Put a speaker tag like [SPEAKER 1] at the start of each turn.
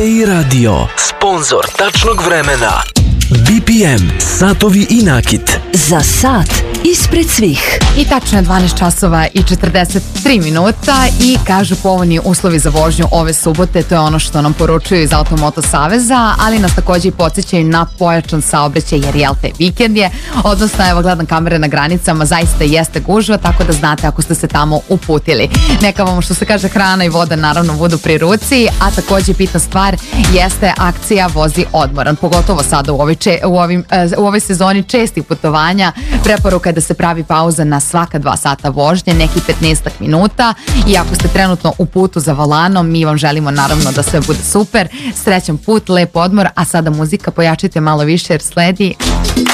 [SPEAKER 1] BPI Radio, sponzor tačnog vremena. BPM, satovi i nakit.
[SPEAKER 2] Za sat ispred svih.
[SPEAKER 3] I tačno je 12 časova i 43 minuta i kažu povoljni uslovi za vožnju ove subote, to je ono što nam poručuju iz Automoto Saveza, ali nas takođe i podsjećaju na pojačan saobraćaj jer jel te vikend je, odnosno evo gledam kamere na granicama, zaista jeste gužva, tako da znate ako ste se tamo uputili. Neka vam što se kaže hrana i voda naravno budu pri ruci, a takođe bitna stvar jeste akcija Vozi odmoran, pogotovo sada u ovoj sezoni čestih putovanja. Preporuka je da se pravi pauza na svaka 2 sata vožnje, neki 15 minuta, i ako ste trenutno u putu za volanom, mi vam želimo naravno da sve bude super, srećan put, lep odmor, a sada muzika, pojačajte malo više jer sledi